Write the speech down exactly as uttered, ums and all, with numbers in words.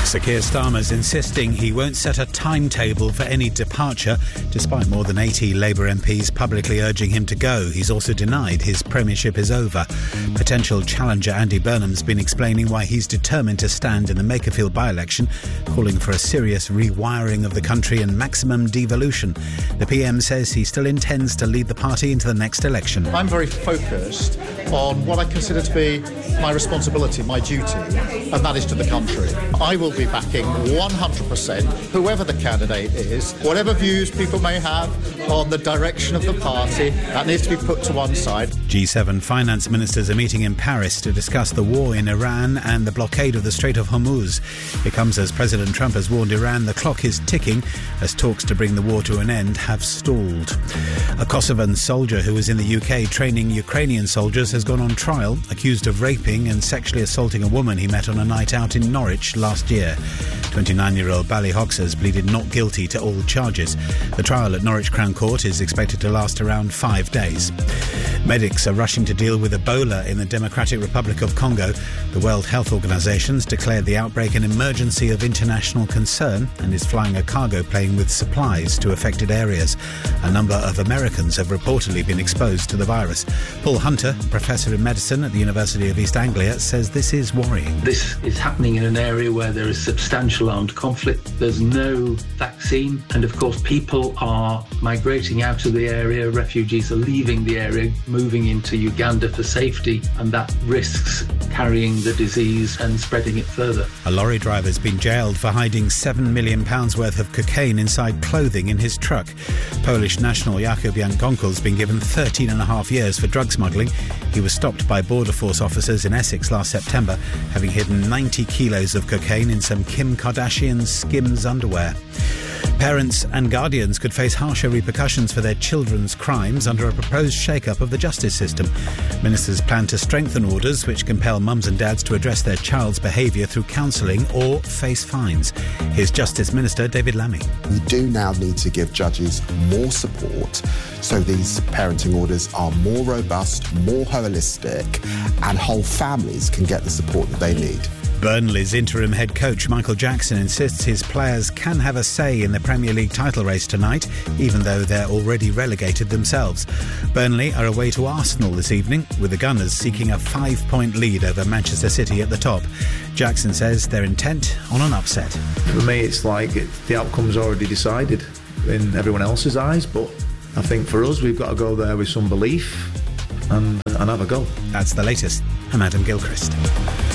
Sir Keir Starmer's insisting he won't set a timetable for any departure, despite more than eighty Labour M Ps publicly urging him to go. He's also denied his premiership is over. Potential challenger Andy Burnham's been explaining why he's determined to stand in the Makerfield by-election, calling for a serious rewiring of the country and maximum devolution. The P M says he still intends to lead the party into the next election. I'm very focused on what I consider to be my responsibility, my duty, and that is to the country. I will be backing one hundred percent whoever the candidate is. Whatever views people may have on the direction of the party, that needs to be put to one side. G seven finance ministers are meeting in Paris to discuss the war in Iran and the blockade of the Strait of Hormuz. It comes as President Trump has warned Iran the clock is ticking as talks to bring the war to an end have stalled. A Kosovan soldier who was in the U K training Ukrainian soldiers has gone on trial, accused of raping and sexually assaulting a woman he met on a night out in Norwich last year. twenty-nine-year-old Ballyhoxers pleaded not guilty to all charges. The trial at Norwich Crown Court is expected to last around five days. Medics are rushing to deal with Ebola in the Democratic Republic of Congo. The World Health Organization's declared the outbreak an emergency of international concern and is flying a cargo plane with supplies to affected areas. A number of Americans have reportedly been exposed to the virus. Paul Hunter, professor in medicine at the University of East Anglia, says this is worrying. This is happening in an area where there is substantial armed conflict. There's no vaccine, and of course people are migrating out of the area. Refugees are leaving the area, moving into Uganda for safety, and that risks carrying the disease and spreading it further. A lorry driver's been jailed for hiding seven million pounds worth of cocaine inside clothing in his truck. Polish national Jakub Jankonkel's been given thirteen and a half years for drug smuggling. He was stopped by Border Force officers in Essex last September, having hidden ninety kilos of cocaine in some Kim Kardashian Skims underwear. Parents and guardians could face harsher repercussions for their children's crimes under a proposed shake-up of the justice system. Ministers plan to strengthen orders which compel mums and dads to address their child's behaviour through counselling or face fines. Here's Justice Minister David Lammy. We do now need to give judges more support so these parenting orders are more robust, more holistic, and whole families can get the support that they need. Burnley's interim head coach Michael Jackson insists his players can have a say in the Premier League title race tonight, even though they're already relegated themselves. Burnley are away to Arsenal this evening, with the Gunners seeking a five-point lead over Manchester City at the top. Jackson says they're intent on an upset. For me, it's like it, the outcome's already decided in everyone else's eyes, but I think for us, we've got to go there with some belief and, and have a go. That's the latest. I'm Adam Gilchrist.